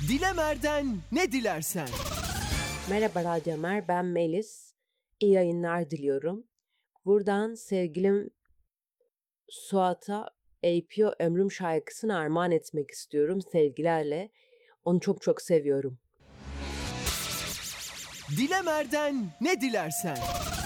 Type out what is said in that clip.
Dilemer'den ne dilersen. Merhaba Radyo Ömer, ben Melis. İyi yayınlar diliyorum. Buradan sevgilim Suat'a APO Ömrüm şarkısını armağan etmek istiyorum sevgilerle. Onu çok çok seviyorum. Dilemer'den ne dilersen.